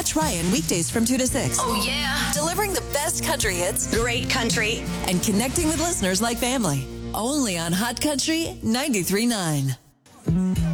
Catch Ryan weekdays from 2 to 6. Oh, yeah. Delivering the best country hits. Great country. And connecting with listeners like family. Only on Hot Country 93.9.